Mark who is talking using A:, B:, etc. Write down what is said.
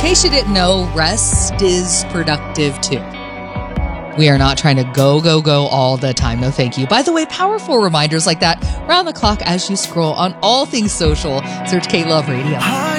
A: case you didn't know, rest is productive too. We are not trying to go all the time. No, thank you. By the way, powerful reminders like that round the clock as you scroll on all things social. Search K Love Radio.